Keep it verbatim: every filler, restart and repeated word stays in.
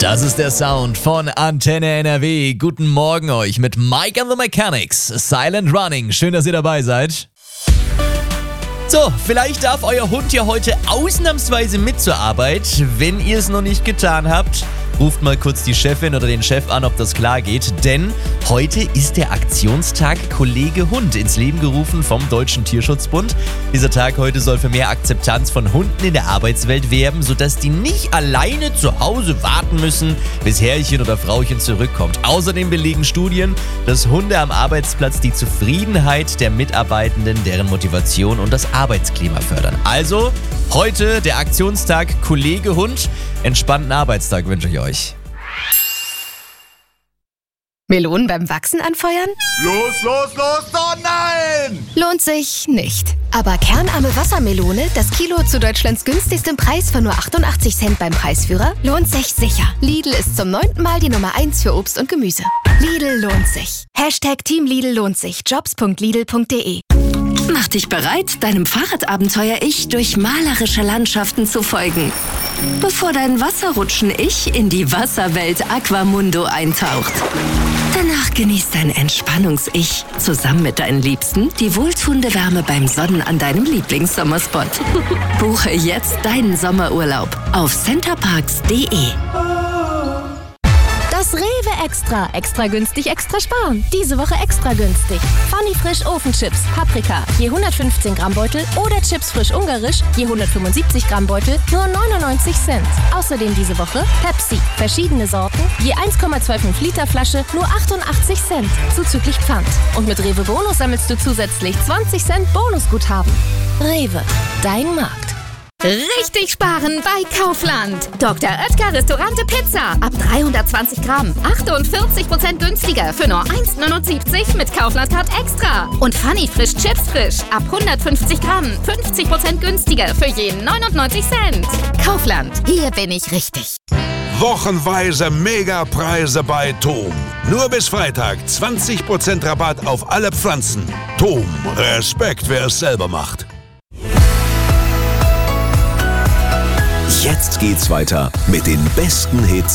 Das ist der Sound von Antenne N R W. Guten Morgen euch mit Mike and the Mechanics. Silent Running. Schön, dass ihr dabei seid. So, vielleicht darf euer Hund ja heute ausnahmsweise mit zur Arbeit. Wenn ihr es noch nicht getan habt, ruft mal kurz die Chefin oder den Chef an, ob das klar geht. Denn heute ist der Aktionstag Kollege Hund ins Leben gerufen vom Deutschen Tierschutzbund. Dieser Tag heute soll für mehr Akzeptanz von Hunden in der Arbeitswelt werben, sodass die nicht alleine zu Hause warten müssen, bis Herrchen oder Frauchen zurückkommt. Außerdem belegen Studien, dass Hunde am Arbeitsplatz die Zufriedenheit der Mitarbeitenden, deren Motivation und das Arbeitsklima fördern. Also heute der Aktionstag Kollege Hund. Entspannten Arbeitstag wünsche ich euch. Melonen beim Wachsen anfeuern? Los, los, los, oh nein! Lohnt sich nicht. Aber kernarme Wassermelone, das Kilo zu Deutschlands günstigstem Preis von nur achtundachtzig Cent beim Preisführer, lohnt sich sicher. Lidl ist zum neunten Mal die Nummer eins für Obst und Gemüse. Lidl lohnt sich. Hashtag Team Lidl lohnt sich. jobs punkt lidl punkt de. Mach dich bereit, deinem Fahrradabenteuer-Ich durch malerische Landschaften zu folgen, bevor dein Wasserrutschen-Ich in die Wasserwelt Aquamundo eintaucht. Danach genießt dein Entspannungs-Ich zusammen mit deinen Liebsten die wohltuende Wärme beim Sonnen an deinem Lieblingssommerspot. Buche jetzt deinen Sommerurlaub auf centerparks punkt de. Das Rewe Extra. Extra günstig, extra sparen. Diese Woche extra günstig. Funny Frisch Ofenchips, Paprika, je hundertfünfzehn Gramm Beutel oder Chips frisch ungarisch, je hundertfünfundsiebzig Gramm Beutel, nur neunundneunzig Cent. Außerdem diese Woche Pepsi, verschiedene Sorten, je eins Komma fünfundzwanzig Liter Flasche, nur achtundachtzig Cent, zuzüglich Pfand. Und mit Rewe Bonus sammelst du zusätzlich zwanzig Cent Bonusguthaben. Rewe, dein Markt. Richtig sparen bei Kaufland. Doktor Oetker Restaurante Pizza. Ab dreihundertzwanzig Gramm. achtundvierzig Prozent günstiger für nur eins neunundsiebzig mit Kaufland-Card Extra. Und Funny Frisch Chips Frisch. Ab hundertfünfzig Gramm. fünfzig Prozent günstiger für jeden neunundneunzig Cent. Kaufland. Hier bin ich richtig. Wochenweise Megapreise bei Tom. Nur bis Freitag zwanzig Prozent Rabatt auf alle Pflanzen. Tom, Respekt, wer es selber macht. Jetzt geht's weiter mit den besten Hits